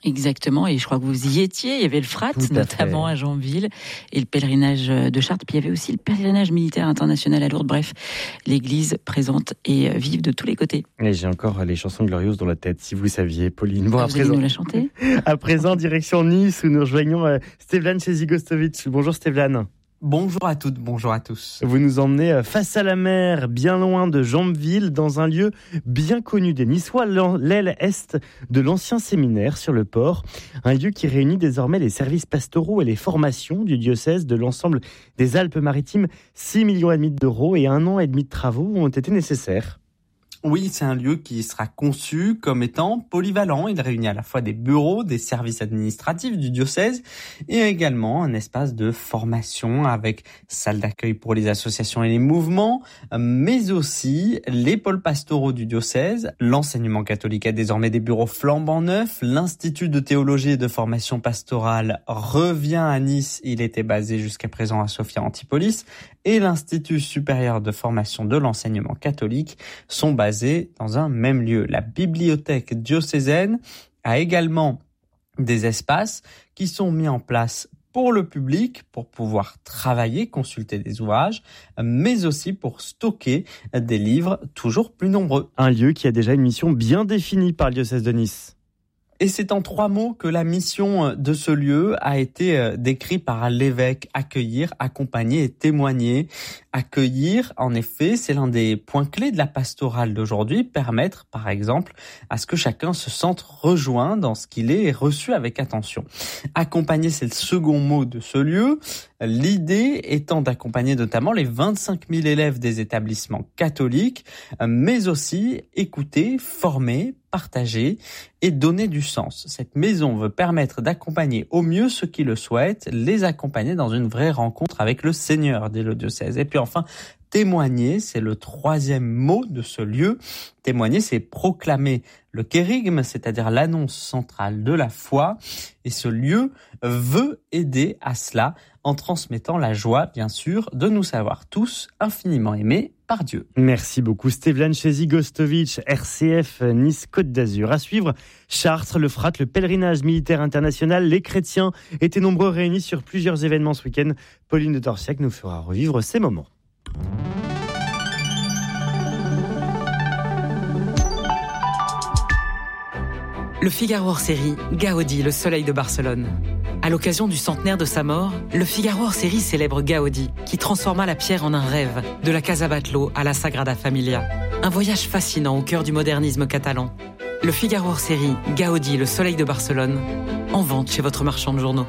Exactement, et je crois que vous y étiez. Il y avait le Frat, notamment à Jambeville, et le pèlerinage de Chartres. Puis il y avait aussi le pèlerinage militaire international à Lourdes. Bref, l'église présente et vive de tous les côtés. Et j'ai encore les chansons glorieuses dans la tête, si vous saviez, Pauline. Bon, vous allez nous la chanter ? À présent, direction Nice, où nous rejoignons Stevlan Chezigostovic. Bonjour Stevlan. Bonjour à toutes, bonjour à tous. Vous nous emmenez face à la mer, bien loin de Jambeville, dans un lieu bien connu des Niçois, l'aile est de l'ancien séminaire sur le port. Un lieu qui réunit désormais les services pastoraux et les formations du diocèse de l'ensemble des Alpes-Maritimes. 6,5 millions d'euros et 1 an et demi de travaux ont été nécessaires. Oui, c'est un lieu qui sera conçu comme étant polyvalent. Il réunit à la fois des bureaux, des services administratifs du diocèse et également un espace de formation avec salle d'accueil pour les associations et les mouvements, mais aussi les pôles pastoraux du diocèse. L'enseignement catholique a désormais des bureaux flambant neufs. L'Institut de théologie et de formation pastorale revient à Nice. Il était basé jusqu'à présent à Sophia Antipolis. Et l'Institut supérieur de formation de l'enseignement catholique sont basés dans un même lieu. La bibliothèque diocésaine a également des espaces qui sont mis en place pour le public, pour pouvoir travailler, consulter des ouvrages, mais aussi pour stocker des livres toujours plus nombreux. Un lieu qui a déjà une mission bien définie par le diocèse de Nice. Et c'est en 3 mots que la mission de ce lieu a été décrite par l'évêque: accueillir, accompagner et témoigner. Accueillir, en effet, c'est l'un des points clés de la pastorale d'aujourd'hui, permettre, par exemple, à ce que chacun se sente rejoint dans ce qu'il est et reçu avec attention. Accompagner, c'est le second mot de ce lieu. L'idée étant d'accompagner notamment les 25 000 élèves des établissements catholiques, mais aussi écouter, former, partager et donner du sens. Cette maison veut permettre d'accompagner au mieux ceux qui le souhaitent, les accompagner dans une vraie rencontre avec le Seigneur, dit le diocèse. Et puis enfin, témoigner, c'est le 3e mot de ce lieu. Témoigner, c'est proclamer le kérygme, c'est-à-dire l'annonce centrale de la foi. Et ce lieu veut aider à cela en transmettant la joie, bien sûr, de nous savoir tous infiniment aimés par Dieu. Merci beaucoup Stevlan Chezigostovic, RCF Nice Côte d'Azur. À suivre, Chartres, le Frat, le pèlerinage militaire international. Les chrétiens étaient nombreux réunis sur plusieurs événements ce week-end. Pauline de Torsiac nous fera revivre ces moments. Le Figaro hors-série, Gaudi, le soleil de Barcelone. À l'occasion du centenaire de sa mort, le Figaro hors-série célèbre Gaudi, qui transforma la pierre en un rêve, de la Casa Batlló à la Sagrada Familia. Un voyage fascinant au cœur du modernisme catalan. Le Figaro hors-série, Gaudi, le soleil de Barcelone, en vente chez votre marchand de journaux.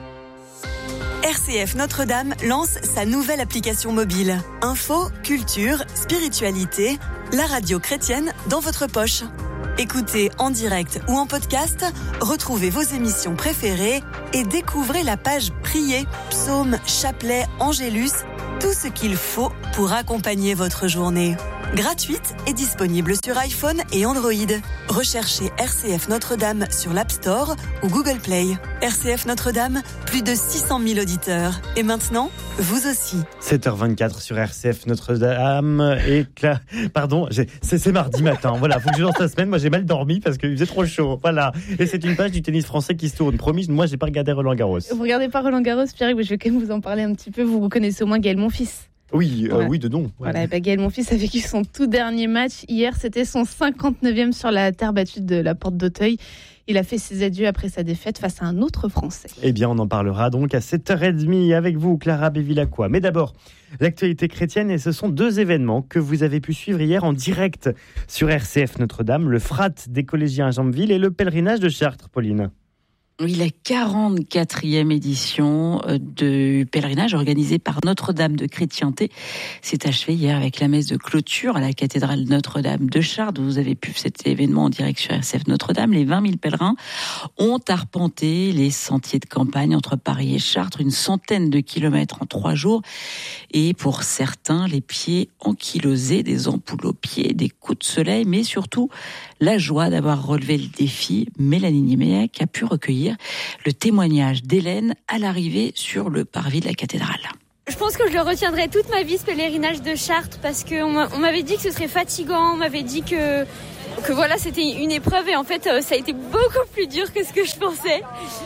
RCF Notre-Dame lance sa nouvelle application mobile. Info, culture, spiritualité, la radio chrétienne dans votre poche. Écoutez en direct ou en podcast, retrouvez vos émissions préférées et découvrez la page Prier, Psaumes, Chapelet, Angélus, tout ce qu'il faut pour accompagner votre journée. Gratuite et disponible sur iPhone et Android. Recherchez RCF Notre-Dame sur l'App Store ou Google Play. RCF Notre-Dame, plus de 600 000 auditeurs. Et maintenant, vous aussi. 7h24 sur RCF Notre-Dame. Et pardon, c'est mardi matin. Voilà, faut que je lance la semaine. Moi, j'ai mal dormi parce qu'il faisait trop chaud. Voilà. Et c'est une page du tennis français qui se tourne. Promis, moi, j'ai pas regardé Roland-Garros. Vous regardez pas Roland-Garros, Pierre, mais je vais quand même vous en parler un petit peu. Vous connaissez au moins Gaël Monfils. Oui, voilà. Oui, de nom. Ouais. Voilà, Gaël Monfils a vécu son tout dernier match. Hier, c'était son 59e sur la terre battue de la Porte d'Auteuil. Il a fait ses adieux après sa défaite face à un autre Français. Eh bien, on en parlera donc à 7h30 avec vous, Clara Bévilacqua. Mais d'abord, l'actualité chrétienne, et ce sont 2 événements que vous avez pu suivre hier en direct sur RCF Notre-Dame, le Frat des collégiens à Jambeville et le pèlerinage de Chartres, Pauline. Oui, la 44e édition du pèlerinage organisé par Notre-Dame de Chrétienté s'est achevée hier avec la messe de clôture à la cathédrale Notre-Dame de Chartres. Vous avez pu cet événement en direct sur RCF Notre-Dame. Les 20 000 pèlerins ont arpenté les sentiers de campagne entre Paris et Chartres, une centaine de kilomètres en 3 jours. Et pour certains, les pieds ankylosés, des ampoules aux pieds, des coups de soleil, mais surtout la joie d'avoir relevé le défi. Mélanie Niemeyer a pu recueillir le témoignage d'Hélène à l'arrivée sur le parvis de la cathédrale. Je pense que je le retiendrai toute ma vie, ce pèlerinage de Chartres, parce qu'on m'avait dit que ce serait fatigant, on m'avait dit que que voilà, c'était une épreuve et en fait, ça a été beaucoup plus dur que ce que je pensais.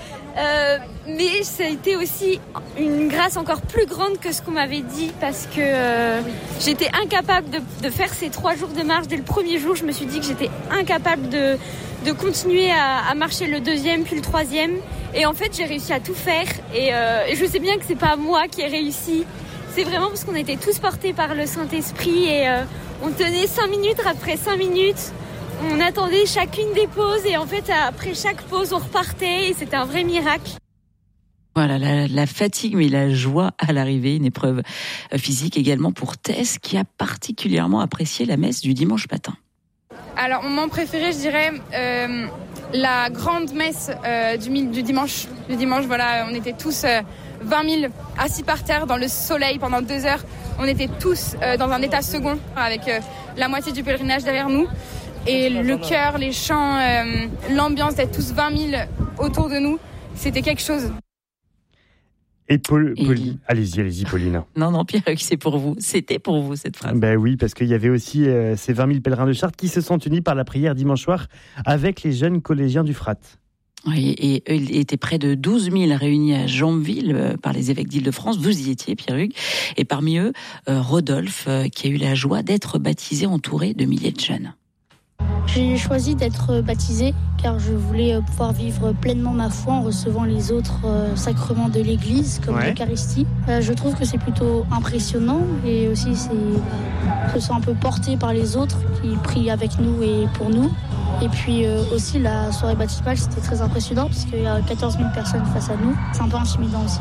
Mais ça a été aussi une grâce encore plus grande que ce qu'on m'avait dit parce que j'étais incapable de faire ces 3 jours de marche. Dès le premier jour, je me suis dit que j'étais incapable de continuer à marcher le 2e puis le 3e. Et en fait, j'ai réussi à tout faire. Et je sais bien que c'est pas moi qui ai réussi. C'est vraiment parce qu'on était tous portés par le Saint-Esprit et on tenait 5 minutes après 5 minutes. On attendait chacune des pauses et en fait, après chaque pause, on repartait et c'était un vrai miracle. Voilà, la fatigue mais la joie à l'arrivée, une épreuve physique également pour Tess qui a particulièrement apprécié la messe du dimanche matin. Alors, mon moment préféré, je dirais, la grande messe du dimanche. Le dimanche, voilà, on était tous 20 000 assis par terre dans le soleil pendant 2 heures. On était tous dans un état second avec la moitié du pèlerinage derrière nous. Et le chœur, les chants, l'ambiance d'être tous 20 000 autour de nous, c'était quelque chose. Et Pauline, allez-y, Pauline. Non, Pierre, c'est pour vous. C'était pour vous, cette phrase. Ben oui, parce qu'il y avait aussi ces 20 000 pèlerins de Chartres qui se sont unis par la prière dimanche soir avec les jeunes collégiens du Frat. Oui, et eux, il était près de 12 000 réunis à Jambeville par les évêques d'Île-de-France. Vous y étiez, Pierre-Hugues. Et parmi eux, Rodolphe, qui a eu la joie d'être baptisé entouré de milliers de jeunes. J'ai choisi d'être baptisée car je voulais pouvoir vivre pleinement ma foi en recevant les autres sacrements de l'Église comme l'Eucharistie. Je trouve que c'est plutôt impressionnant et aussi je me sens un peu portée par les autres qui prient avec nous et pour nous. Et puis aussi la soirée baptismale, c'était très impressionnant parce qu'il y a 14 000 personnes face à nous. C'est un peu intimidant aussi.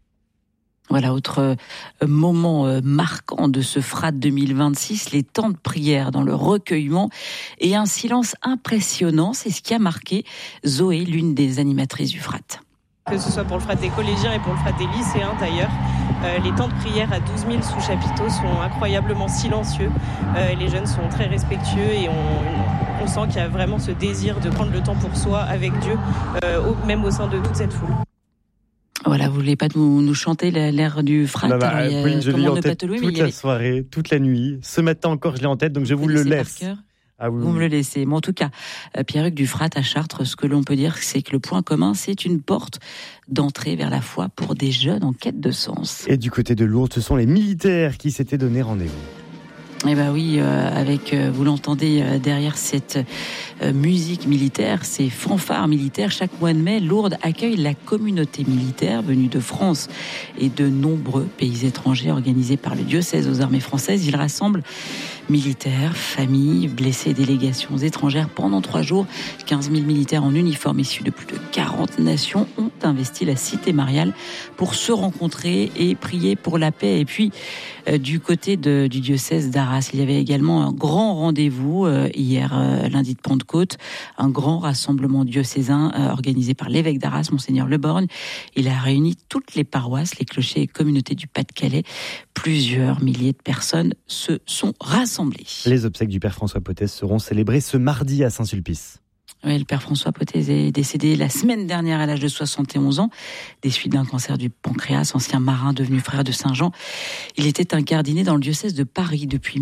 Voilà, autre moment marquant de ce Frat 2026, les temps de prière dans le recueillement et un silence impressionnant. C'est ce qui a marqué Zoé, l'une des animatrices du Frat. Que ce soit pour le Frat des collégiens et pour le Frat des lycéens d'ailleurs, les temps de prière à 12 000 sous chapiteaux sont incroyablement silencieux. Les jeunes sont très respectueux et on sent qu'il y a vraiment ce désir de prendre le temps pour soi avec Dieu, même au sein de toute cette foule. Voilà, vous voulez pas nous chanter l'air du Frat? Pauline, je l'ai en tête toute la soirée, toute la nuit. Ce matin encore, je l'ai en tête, donc je vous le laisse. Vous me le laissez. Mais en tout cas, Pierre-Hugues, du Frat à Chartres, ce que l'on peut dire, c'est que le point commun, c'est une porte d'entrée vers la foi pour des jeunes en quête de sens. Et du côté de Lourdes, ce sont les militaires qui s'étaient donné rendez-vous. Eh bien oui, vous l'entendez derrière cette musique militaire, ces fanfares militaires. Chaque mois de mai, Lourdes accueille la communauté militaire venue de France et de nombreux pays étrangers organisés par le diocèse aux armées françaises. Il rassemble militaires, familles, blessés et délégations étrangères pendant 3 jours. 15 000 militaires en uniforme issus de plus de 40 nations ont investi la cité mariale pour se rencontrer et prier pour la paix. Et puis, du côté du diocèse d'Arras, il y avait également un grand rendez-vous hier, lundi de Pentecôte, un grand rassemblement diocésain organisé par l'évêque d'Arras, Monseigneur Leborgne. Il a réuni toutes les paroisses, les clochers et communautés du Pas-de-Calais. Plusieurs milliers de personnes se sont rassemblées. Les obsèques du Père François Potez seront célébrées ce mardi à Saint-Sulpice. Oui, le Père François Potez est décédé la semaine dernière à l'âge de 71 ans, des suites d'un cancer du pancréas, ancien marin devenu frère de Saint-Jean. Il était incardiné dans le diocèse de Paris depuis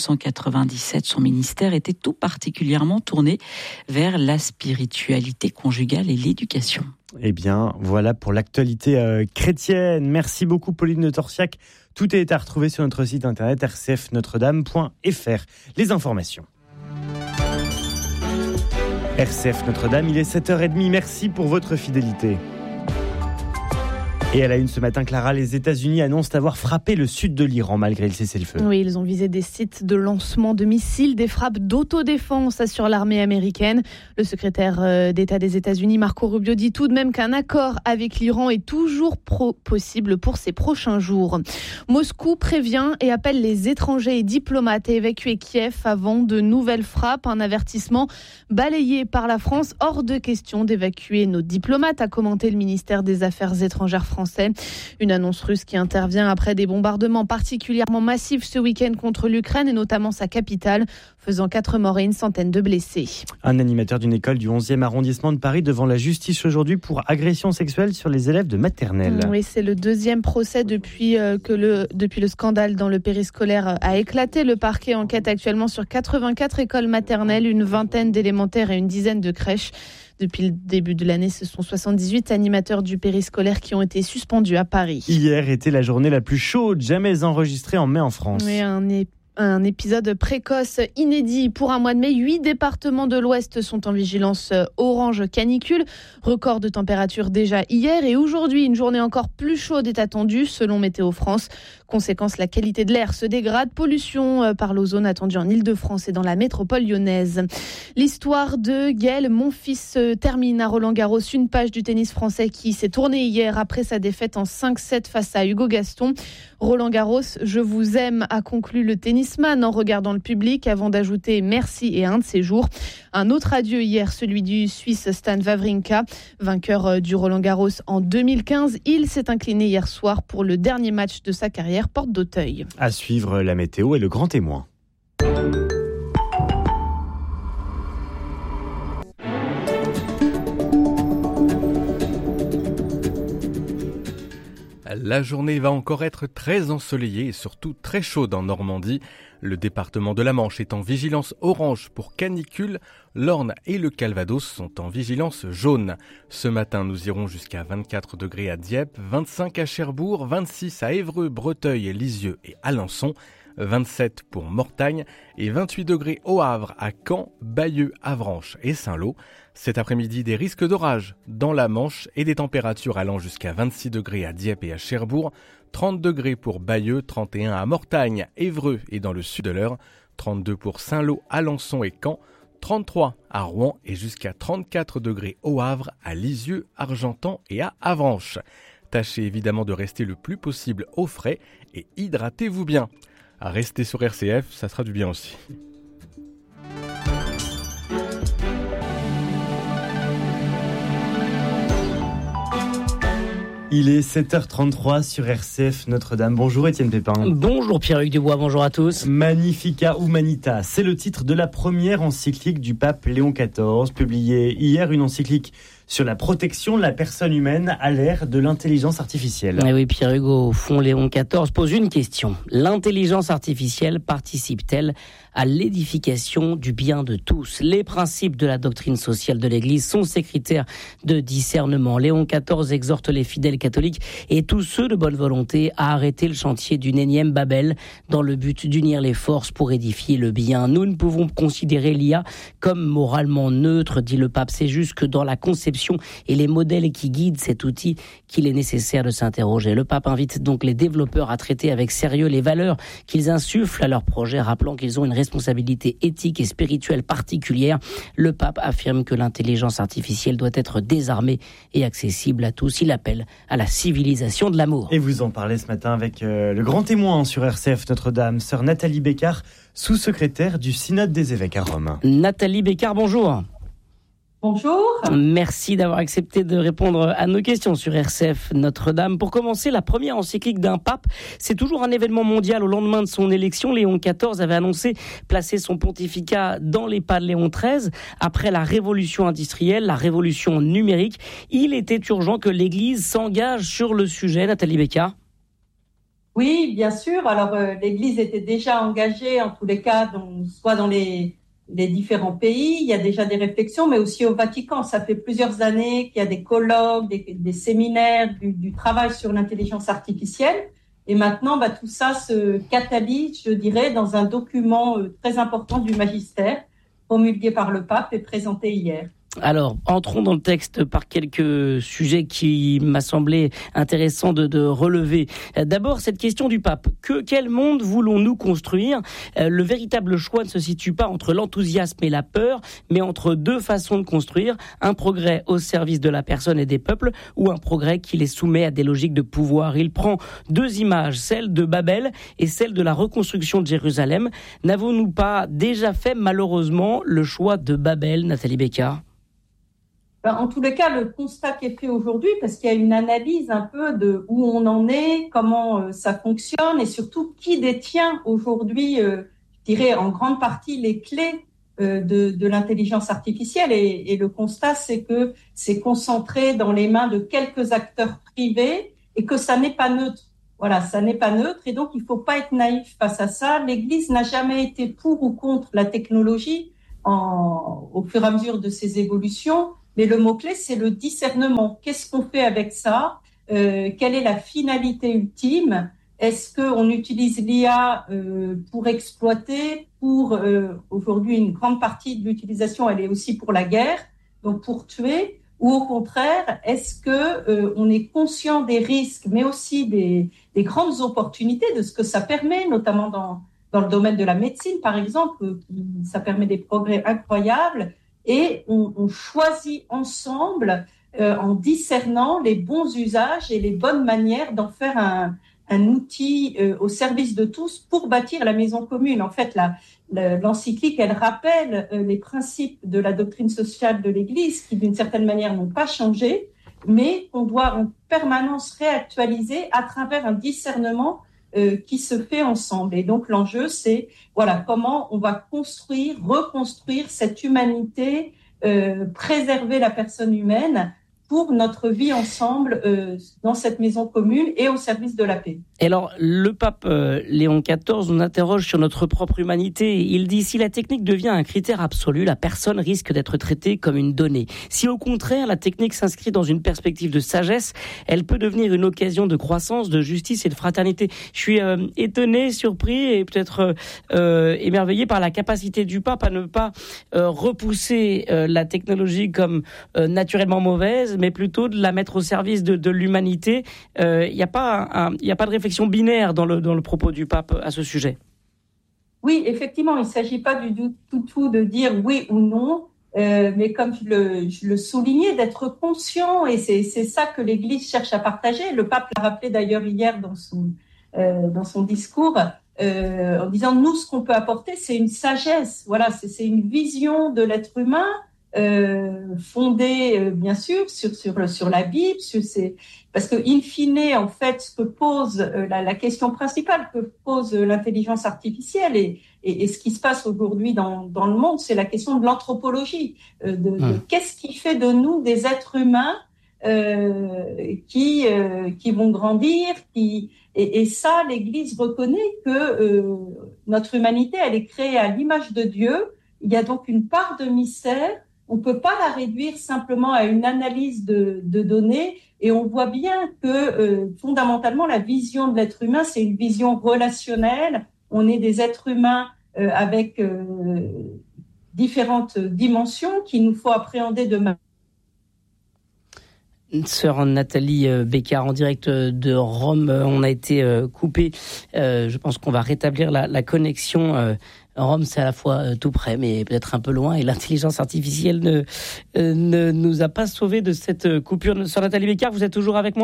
1997. Son ministère était tout particulièrement tourné vers la spiritualité conjugale et l'éducation. Eh bien, voilà pour l'actualité chrétienne. Merci beaucoup, Pauline de Torsiac. Tout est à retrouver sur notre site internet rcfnotredame.fr. Les informations. RCF Notre-Dame, il est 7h30. Merci pour votre fidélité. Et à la une ce matin, Clara, les États-Unis annoncent avoir frappé le sud de l'Iran malgré le cessez-le-feu. Oui, ils ont visé des sites de lancement de missiles, des frappes d'autodéfense, assure l'armée américaine. Le secrétaire d'État des États-Unis, Marco Rubio, dit tout de même qu'un accord avec l'Iran est toujours possible pour ces prochains jours. Moscou prévient et appelle les étrangers et diplomates à évacuer Kiev avant de nouvelles frappes. Un avertissement balayé par la France. Hors de question d'évacuer nos diplomates, a commenté le ministère des Affaires étrangères français. Français. Une annonce russe qui intervient après des bombardements particulièrement massifs ce week-end contre l'Ukraine et notamment sa capitale, faisant 4 morts et une centaine de blessés. Un animateur d'une école du 11e arrondissement de Paris devant la justice aujourd'hui pour agression sexuelle sur les élèves de maternelle. Oui, c'est le deuxième procès depuis le scandale dans le périscolaire a éclaté. Le parquet enquête actuellement sur 84 écoles maternelles, une vingtaine d'élémentaires et une dizaine de crèches. Depuis le début de l'année, ce sont 78 animateurs du périscolaire qui ont été suspendus à Paris. Hier était la journée la plus chaude jamais enregistrée en mai en France. Oui, un épisode précoce inédit pour un mois de mai. 8 départements de l'Ouest sont en vigilance orange canicule. Record de température déjà hier et aujourd'hui, une journée encore plus chaude est attendue selon Météo France. Conséquence, la qualité de l'air se dégrade. Pollution par l'ozone attendue en Ile-de-France et dans la métropole lyonnaise. L'histoire de Gaël Monfils termine à Roland-Garros. Une page du tennis français qui s'est tournée hier après sa défaite en 5-7 face à Hugo Gaston. Roland-Garros, je vous aime, a conclu le tennisman en regardant le public avant d'ajouter merci et un de ses jours. Un autre adieu hier, celui du Suisse Stan Wawrinka, vainqueur du Roland-Garros en 2015. Il s'est incliné hier soir pour le dernier match de sa carrière, porte d'Auteuil. À suivre la météo et le grand témoin. La journée va encore être très ensoleillée et surtout très chaude en Normandie. Le département de la Manche est en vigilance orange pour canicule. L'Orne et le Calvados sont en vigilance jaune. Ce matin, nous irons jusqu'à 24 degrés à Dieppe, 25 à Cherbourg, 26 à Évreux, Breteuil, Lisieux et Alençon, 27 pour Mortagne et 28 degrés au Havre, à Caen, Bayeux, Avranches et Saint-Lô. Cet après-midi, des risques d'orage dans la Manche et des températures allant jusqu'à 26 degrés à Dieppe et à Cherbourg, 30 degrés pour Bayeux, 31 à Mortagne, Évreux et dans le sud de l'Eure, 32 pour Saint-Lô, Alençon et Caen, 33 à Rouen et jusqu'à 34 degrés au Havre, à Lisieux, Argentan et à Avranches. Tâchez évidemment de rester le plus possible au frais et hydratez-vous bien. À rester sur RCF, ça sera du bien aussi. Il est 7h33 sur RCF Notre-Dame. Bonjour Étienne Pépin. Bonjour Pierre-Hugues Dubois, bonjour à tous. Magnifica Humanita, c'est le titre de la première encyclique du pape Léon XIV, publiée hier, une encyclique sur la protection de la personne humaine à l'ère de l'intelligence artificielle. Et oui, Pierre-Hugues, au fond, Léon XIV pose une question. L'intelligence artificielle participe-t-elle à l'édification du bien de tous? Les principes de la doctrine sociale de l'Église sont ses critères de discernement. Léon XIV exhorte les fidèles catholiques et tous ceux de bonne volonté à arrêter le chantier d'une énième Babel dans le but d'unir les forces pour édifier le bien. Nous ne pouvons considérer l'IA comme moralement neutre, dit le pape. C'est juste que dans la conception et les modèles qui guident cet outil qu'il est nécessaire de s'interroger. Le pape invite donc les développeurs à traiter avec sérieux les valeurs qu'ils insufflent à leur projet, rappelant qu'ils ont une responsabilité éthique et spirituelle particulière. Le pape affirme que l'intelligence artificielle doit être désarmée et accessible à tous. Il appelle à la civilisation de l'amour. Et vous en parlez ce matin avec le grand témoin sur RCF Notre-Dame, sœur Nathalie Bécard, sous-secrétaire du Synode des évêques à Rome. Nathalie Bécard, bonjour. Bonjour. Merci d'avoir accepté de répondre à nos questions sur RCF Notre-Dame. Pour commencer, la première encyclique d'un pape, c'est toujours un événement mondial. Au lendemain de son élection, Léon XIV avait annoncé placer son pontificat dans les pas de Léon XIII. Après la révolution industrielle, la révolution numérique, il était urgent que l'Église s'engage sur le sujet. Nathalie Bécard. Oui, bien sûr. Alors, l'Église était déjà engagée, en tous les cas, soit dans les différents pays. Il y a déjà des réflexions, mais aussi au Vatican. Ça fait plusieurs années qu'il y a des colloques, des séminaires, du travail sur l'intelligence artificielle. Et maintenant, tout ça se catalyse, je dirais, dans un document très important du magistère, promulgué par le pape et présenté hier. Alors, entrons dans le texte par quelques sujets qui m'a semblé intéressant de relever. D'abord, cette question du pape. Quel monde voulons-nous construire ? Le véritable choix ne se situe pas entre l'enthousiasme et la peur, mais entre deux façons de construire. Un progrès au service de la personne et des peuples, ou un progrès qui les soumet à des logiques de pouvoir. Il prend deux images, celle de Babel et celle de la reconstruction de Jérusalem. N'avons-nous pas déjà fait malheureusement le choix de Babel, Nathalie Bécard ? En tous les cas, le constat qui est fait aujourd'hui, parce qu'il y a une analyse un peu de où on en est, comment ça fonctionne et surtout qui détient aujourd'hui, je dirais en grande partie, les clés de l'intelligence artificielle. Et le constat, c'est que c'est concentré dans les mains de quelques acteurs privés et que ça n'est pas neutre. Voilà, ça n'est pas neutre et donc il faut pas être naïf face à ça. L'Église n'a jamais été pour ou contre la technologie au fur et à mesure de ses évolutions. Mais le mot-clé, c'est le discernement. Qu'est-ce qu'on fait avec ça ? Quelle est la finalité ultime ? Est-ce qu'on utilise l'IA pour exploiter, aujourd'hui, une grande partie de l'utilisation, elle est aussi pour la guerre, donc pour tuer, ou au contraire, est-ce qu'on est conscient des risques, mais aussi des grandes opportunités de ce que ça permet, notamment dans le domaine de la médecine, par exemple, ça permet des progrès incroyables. Et on choisit ensemble, en discernant les bons usages et les bonnes manières d'en faire un outil au service de tous pour bâtir la maison commune. En fait, l'encyclique, elle rappelle les principes de la doctrine sociale de l'Église qui, d'une certaine manière, n'ont pas changé, mais qu'on doit en permanence réactualiser à travers un discernement qui se fait ensemble. Et donc l'enjeu, c'est comment on va reconstruire cette humanité, préserver la personne humaine pour notre vie ensemble dans cette maison commune et au service de la paix. Et alors, le pape Léon XIV nous interroge sur notre propre humanité. Il dit, si la technique devient un critère absolu, la personne risque d'être traitée comme une donnée. Si au contraire, la technique s'inscrit dans une perspective de sagesse, elle peut devenir une occasion de croissance, de justice et de fraternité. Je suis étonné, surpris et peut-être émerveillé par la capacité du pape à ne pas repousser la technologie comme naturellement mauvaise, mais plutôt de la mettre au service de l'humanité. Il n'y a pas de réflexion binaire dans le propos du pape à ce sujet. Oui, effectivement, il ne s'agit pas du tout de dire oui ou non, mais comme je le soulignais, d'être conscient, et c'est ça que l'Église cherche à partager. Le pape l'a rappelé d'ailleurs hier dans son discours, en disant, nous, ce qu'on peut apporter, c'est une sagesse, voilà, c'est une vision de l'être humain, fondée bien sûr sur la Bible, parce que in fine, en fait, ce que pose la question principale que pose l'intelligence artificielle et ce qui se passe aujourd'hui dans le monde, c'est la question de l'anthropologie, de qu'est-ce qui fait de nous des êtres humains qui vont grandir, et ça, l'Église reconnaît que notre humanité, elle est créée à l'image de Dieu. Il y a donc une part de mystère. On ne peut pas la réduire simplement à une analyse de données, et on voit bien que fondamentalement la vision de l'être humain, c'est une vision relationnelle. On est des êtres humains avec différentes dimensions qu'il nous faut appréhender de manière. Sœur Nathalie Bécard en direct de Rome, on a été coupé. Je pense qu'on va rétablir la connexion. Rome, c'est à la fois tout près, mais peut-être un peu loin. Et l'intelligence artificielle ne nous a pas sauvés de cette coupure. Sœur Nathalie Bécard, vous êtes toujours avec moi ?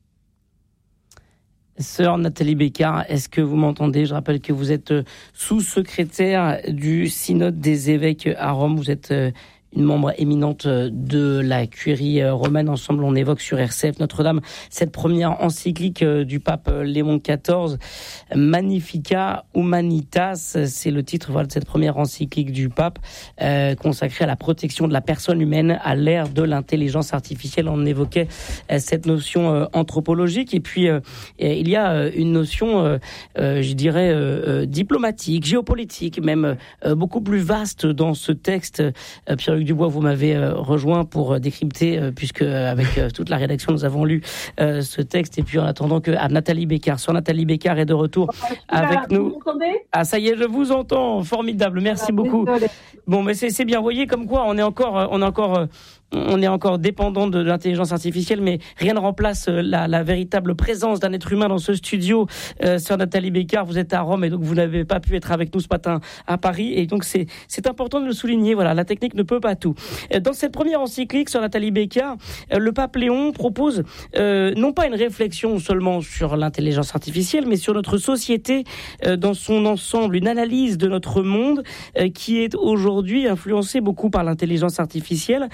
Sœur Nathalie Bécard, est-ce que vous m'entendez ? Je rappelle que vous êtes sous-secrétaire du Synode des évêques à Rome. Vous êtes une membre éminente de la curie romaine. Ensemble, on évoque sur RCF Notre-Dame cette première encyclique du pape Léon XIV, Magnificat Humanitas. C'est le titre de cette première encyclique du pape consacrée à la protection de la personne humaine à l'ère de l'intelligence artificielle. On évoquait cette notion anthropologique, et puis il y a une notion, je dirais, diplomatique, géopolitique, même beaucoup plus vaste dans ce texte. Pierre-Luc Dubois, vous m'avez rejoint pour décrypter, puisque avec toute la rédaction, nous avons lu ce texte. Et puis en attendant que Nathalie Bécard, Sœur Nathalie Bécard est de retour avec nous. Vous m'entendez ? Ah, ça y est, je vous entends. Formidable. Merci beaucoup. Désolé. Bon, mais c'est bien. Vous voyez comme quoi on est encore dépendant de l'intelligence artificielle, mais rien ne remplace la véritable présence d'un être humain dans ce studio. Sœur Nathalie Bécard, vous êtes à Rome et donc vous n'avez pas pu être avec nous ce matin à Paris, et donc c'est important de le souligner. Voilà, la technique ne peut pas tout. Dans cette première encyclique, Sœur Nathalie Bécard, le pape Léon propose non pas une réflexion seulement sur l'intelligence artificielle, mais sur notre société dans son ensemble, une analyse de notre monde qui est aujourd'hui influencé beaucoup par l'intelligence artificielle, et aussi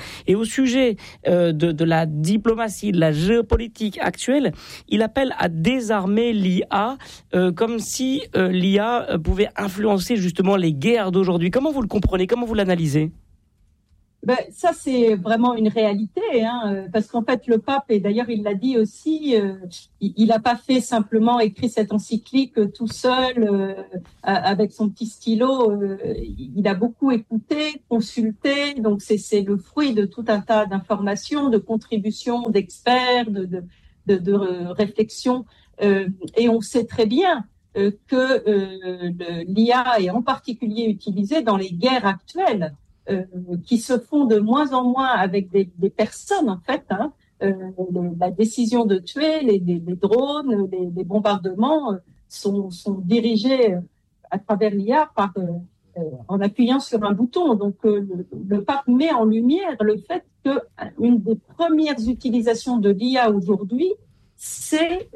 sujet de la diplomatie, de la géopolitique actuelle, il appelle à désarmer l'IA, comme si l'IA pouvait influencer justement les guerres d'aujourd'hui. Comment vous le comprenez? Comment vous l'analysez? Ça, c'est vraiment une réalité, parce qu'en fait, le pape, et d'ailleurs, il l'a dit aussi, il n'a pas fait simplement écrit cette encyclique tout seul, avec son petit stylo. Il a beaucoup écouté, consulté. Donc, c'est le fruit de tout un tas d'informations, de contributions d'experts, de réflexions. Et on sait très bien que l'IA est en particulier utilisée dans les guerres actuelles. Qui se font de moins en moins avec des personnes, en fait. La décision de tuer, les drones, les bombardements sont dirigés à travers l'IA en appuyant sur un bouton. Donc, le pape met en lumière le fait qu'une des premières utilisations de l'IA aujourd'hui, c'est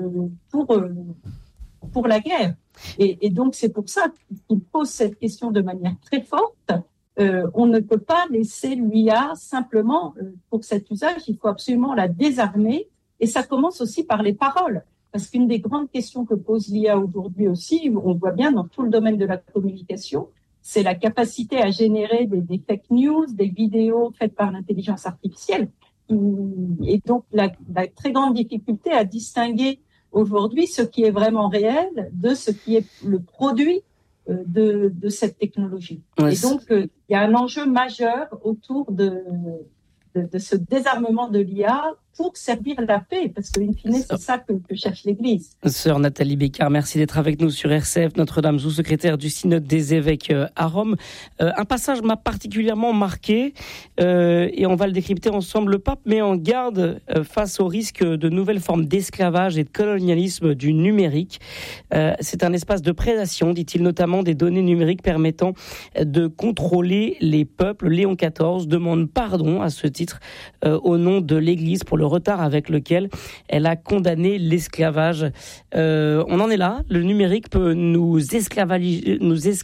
pour la guerre. Et donc, c'est pour ça qu'il pose cette question de manière très forte. On ne peut pas laisser l'IA simplement pour cet usage, il faut absolument la désarmer, et ça commence aussi par les paroles, parce qu'une des grandes questions que pose l'IA aujourd'hui aussi, on voit bien dans tout le domaine de la communication, c'est la capacité à générer des fake news, des vidéos faites par l'intelligence artificielle, et donc la très grande difficulté à distinguer aujourd'hui ce qui est vraiment réel de ce qui est le produit de cette technologie. Et donc, il y a un enjeu majeur autour de ce désarmement de l'IA pour servir la paix, parce qu'in fine, c'est ça que cherche l'Église. Sœur Nathalie Bécard, merci d'être avec nous sur RCF Notre-Dame, sous-secrétaire du synode des évêques à Rome. Un passage m'a particulièrement marqué, et on va le décrypter ensemble. Le pape met en garde face au risque de nouvelles formes d'esclavage et de colonialisme du numérique. C'est un espace de prédation, dit-il, notamment des données numériques permettant de contrôler les peuples. Léon XIV demande pardon à ce titre au nom de l'Église pour le retard avec lequel elle a condamné l'esclavage. On en est là. Le numérique peut nous esclavager,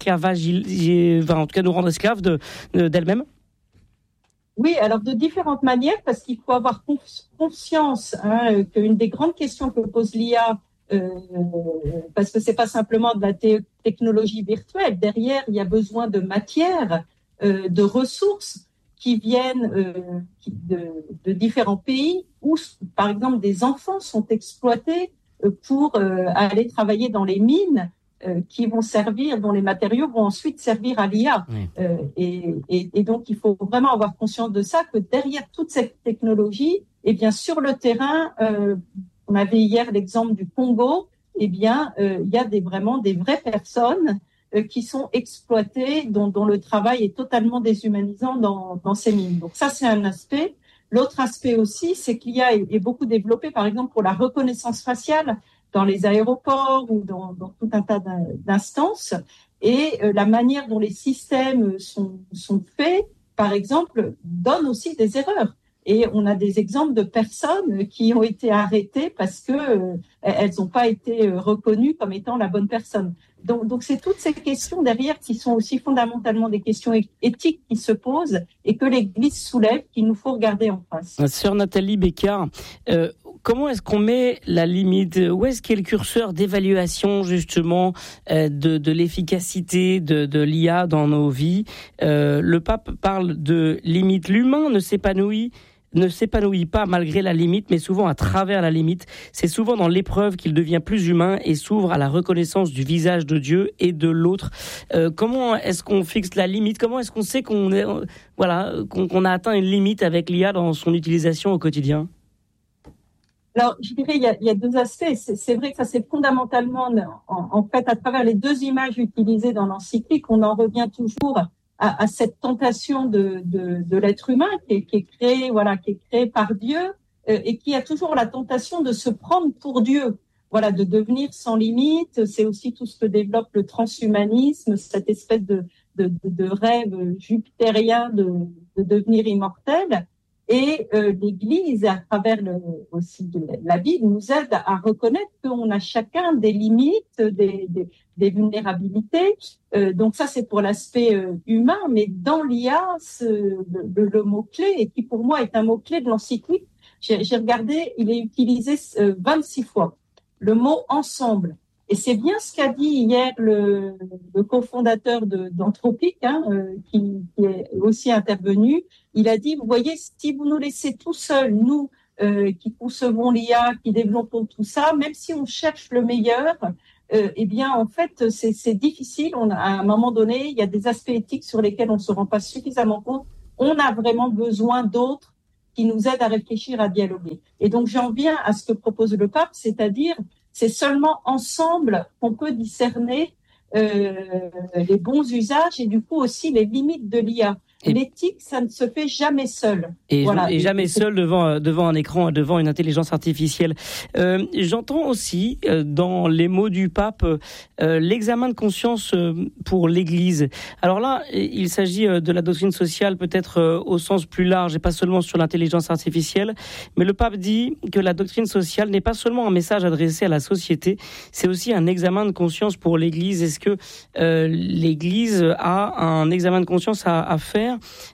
en tout cas nous rendre esclaves d'elle-même. Oui, alors de différentes manières, parce qu'il faut avoir conscience qu'une des grandes questions que pose l'IA, parce que c'est pas simplement de la technologie virtuelle, derrière il y a besoin de matière, de ressources qui viennent de différents pays où, par exemple, des enfants sont exploités pour aller travailler dans les mines qui vont servir, dont les matériaux vont ensuite servir à l'IA. Oui. Et donc, il faut vraiment avoir conscience de ça, que derrière toute cette technologie, eh bien, sur le terrain, on avait hier l'exemple du Congo, eh bien, il y a vraiment des vraies personnes qui sont exploités, dont le travail est totalement déshumanisant dans ces mines. Donc ça, c'est un aspect. L'autre aspect aussi, c'est que l'IA est beaucoup développée, par exemple, pour la reconnaissance faciale dans les aéroports ou dans tout un tas d'instances. Et la manière dont les systèmes sont faits, par exemple, donne aussi des erreurs. Et on a des exemples de personnes qui ont été arrêtées parce que elles n'ont pas été reconnues comme étant la bonne personne. Donc c'est toutes ces questions derrière qui sont aussi fondamentalement des questions éthiques qui se posent et que l'Église soulève, qu'il nous faut regarder en face. Sœur Nathalie Bécard, comment est-ce qu'on met la limite? Où est-ce qu'est le curseur d'évaluation justement de l'efficacité de l'IA dans nos vies? Le pape parle de limite. L'humain ne s'épanouit pas malgré la limite, mais souvent à travers la limite. C'est souvent dans l'épreuve qu'il devient plus humain et s'ouvre à la reconnaissance du visage de Dieu et de l'autre. Comment est-ce qu'on fixe la limite? Comment est-ce qu'on sait qu'on a atteint une limite avec l'IA dans son utilisation au quotidien? Alors, je dirais, il y a deux aspects. C'est vrai que ça, c'est fondamentalement, en fait, à travers les deux images utilisées dans l'encyclique, on en revient toujours à cette tentation de l'être humain qui est créé par Dieu et qui a toujours la tentation de se prendre pour Dieu, de devenir sans limite. C'est aussi tout ce que développe le transhumanisme, cette espèce de rêve jupitérien de devenir immortel. Et l'Église, à travers aussi de la Bible, nous aide à reconnaître qu'on a chacun des limites, des vulnérabilités. Donc ça, c'est pour l'aspect humain, mais dans l'IA, le mot-clé, et qui pour moi est un mot-clé de l'encyclique, j'ai regardé, il est utilisé 26 fois. Le mot « ensemble ». Et c'est bien ce qu'a dit hier le cofondateur d'Anthropic, qui est aussi intervenu. Il a dit, vous voyez, si vous nous laissez tout seuls, nous qui concevons l'IA, qui développons tout ça, même si on cherche le meilleur, eh bien, en fait, c'est difficile. À un moment donné, il y a des aspects éthiques sur lesquels on ne se rend pas suffisamment compte. On a vraiment besoin d'autres qui nous aident à réfléchir, à dialoguer. Et donc, j'en viens à ce que propose le pape, c'est-à-dire, c'est seulement ensemble qu'on peut discerner les bons usages et du coup aussi les limites de l'IA. L'éthique, ça ne se fait jamais seul. Et jamais seul devant un écran, devant une intelligence artificielle. J'entends aussi dans les mots du pape l'examen de conscience pour l'Église. Alors là, il s'agit de la doctrine sociale peut-être au sens plus large et pas seulement sur l'intelligence artificielle. Mais le pape dit que la doctrine sociale n'est pas seulement un message adressé à la société, c'est aussi un examen de conscience pour l'Église. Est-ce que l'Église a un examen de conscience à faire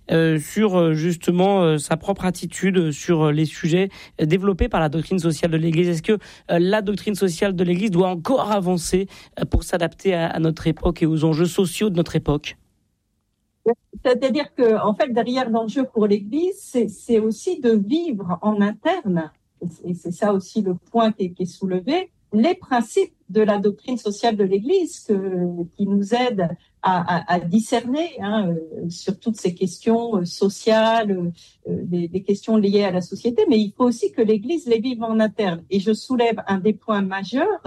sur justement sa propre attitude sur les sujets développés par la doctrine sociale de l'Église? Est-ce que la doctrine sociale de l'Église doit encore avancer pour s'adapter à notre époque et aux enjeux sociaux de notre époque? C'est-à-dire que, en fait, derrière l'enjeu pour l'Église, c'est aussi de vivre en interne, et c'est ça aussi le point qui est soulevé, les principes de la doctrine sociale de l'Église qui nous aident à discerner sur toutes ces questions sociales, des questions liées à la société, mais il faut aussi que l'Église les vive en interne. Et je soulève un des points majeurs,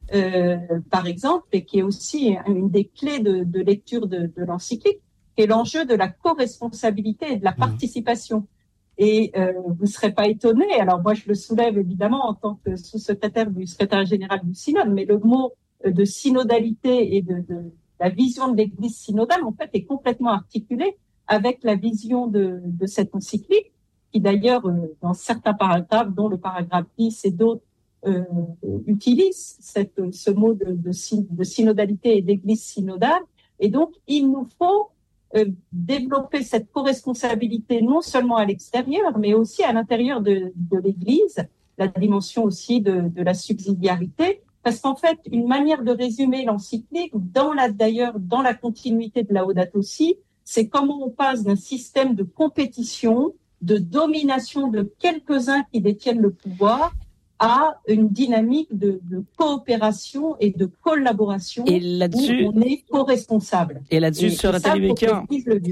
par exemple, et qui est aussi une des clés de lecture de l'encyclique, qui est l'enjeu de la co-responsabilité et de la participation. Et vous ne serez pas étonnés, alors moi je le soulève évidemment en tant que sous-secrétaire du secrétaire général du synode, mais le mot de synodalité et de la vision de l'Église synodale en fait est complètement articulé avec la vision de cette encyclique, qui d'ailleurs dans certains paragraphes, dont le paragraphe 10 et d'autres, utilisent ce mot de synodalité et d'Église synodale. Et donc il nous faut développer cette co-responsabilité non seulement à l'extérieur, mais aussi à l'intérieur de l'Église, la dimension aussi de la subsidiarité, parce qu'en fait, une manière de résumer l'encyclique, d'ailleurs dans la continuité de Laudato Si, c'est comment on passe d'un système de compétition, de domination de quelques-uns qui détiennent le pouvoir, à une dynamique de coopération et de collaboration où on est co-responsable. Et là-dessus, sur Nathalie Bécard,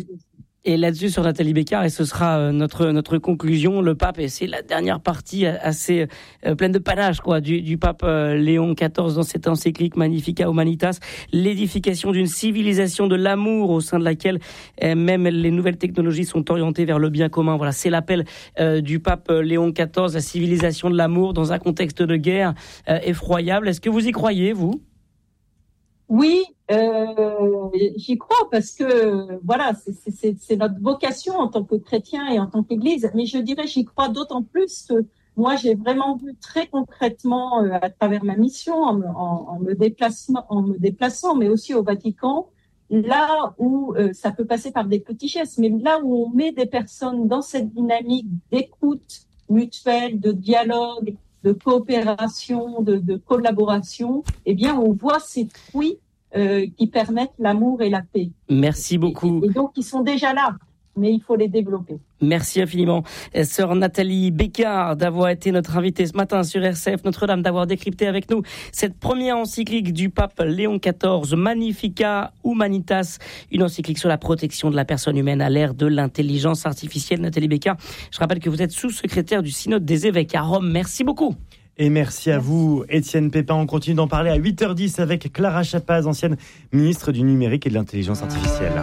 et ce sera notre conclusion, le pape, et c'est la dernière partie assez pleine de panache du pape Léon XIV dans cette encyclique Magnificat Humanitas, l'édification d'une civilisation de l'amour au sein de laquelle même les nouvelles technologies sont orientées vers le bien commun. Voilà, c'est l'appel du pape Léon XIV, la civilisation de l'amour dans un contexte de guerre effroyable. Est-ce que vous y croyez, vous ? Oui, j'y crois parce que voilà, c'est notre vocation en tant que chrétien et en tant qu'Église. Mais je dirais, j'y crois d'autant plus que moi, j'ai vraiment vu très concrètement à travers ma mission, en me déplaçant, mais aussi au Vatican, là où ça peut passer par des petits gestes, mais là où on met des personnes dans cette dynamique d'écoute mutuelle, de dialogue, de coopération, de collaboration, eh bien, on voit ces fruits qui permettent l'amour et la paix. Merci beaucoup. Et donc, ils sont déjà là, mais il faut les développer. Merci infiniment, sœur Nathalie Bécard, d'avoir été notre invitée ce matin sur RCF Notre-Dame, d'avoir décrypté avec nous cette première encyclique du pape Léon XIV, Magnificat Humanitas, une encyclique sur la protection de la personne humaine à l'ère de l'intelligence artificielle. Nathalie Bécard, je rappelle que vous êtes sous-secrétaire du synode des évêques à Rome. Merci beaucoup. Et merci à vous, Étienne Pépin. On continue d'en parler à 8h10 avec Clara Chapaz, ancienne ministre du numérique et de l'intelligence artificielle.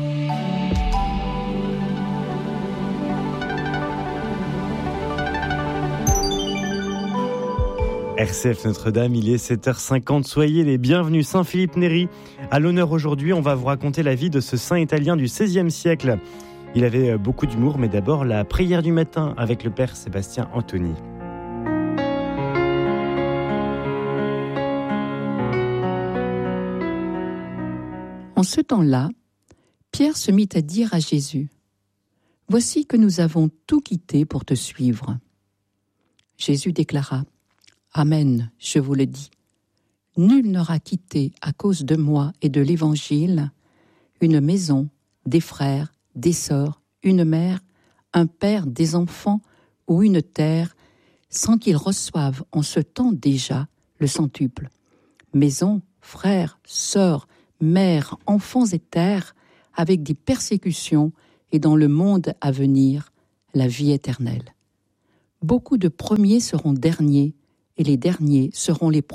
RCF Notre-Dame, il est 7h50. Soyez les bienvenus. Saint Philippe Néri, à l'honneur aujourd'hui. On va vous raconter la vie de ce saint italien du XVIe siècle. Il avait beaucoup d'humour, mais d'abord la prière du matin avec le père Sébastien Anthony. En ce temps-là, Pierre se mit à dire à Jésus : « Voici que nous avons tout quitté pour te suivre. » Jésus déclara : « Amen, je vous le dis. Nul n'aura quitté à cause de moi et de l'Évangile une maison, des frères, des sœurs, une mère, un père, des enfants ou une terre, sans qu'il reçoive en ce temps déjà le centuple. Maison, frères, sœurs, mères, enfants et terres, avec des persécutions et dans le monde à venir, la vie éternelle. Beaucoup de premiers seront derniers et les derniers seront les premiers. »